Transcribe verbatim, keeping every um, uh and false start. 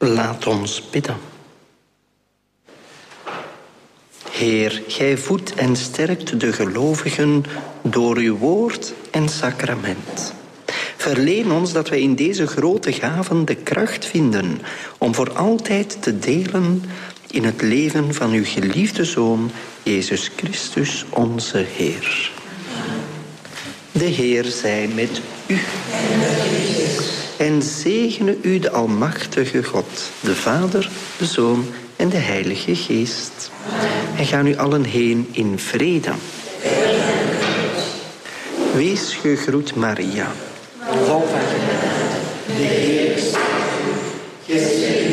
Laat ons bidden. Heer, gij voedt en sterkt de gelovigen door uw woord en sacrament. Verleen ons dat wij in deze grote gaven de kracht vinden om voor altijd te delen in het leven van uw geliefde Zoon, Jezus Christus, onze Heer. De Heer zij met u. En zegene u de almachtige God, de Vader, de Zoon en de Heilige Geest. En ga nu allen heen in vrede. Wees gegroet, Maria. Vol van genade, de Heer is met u.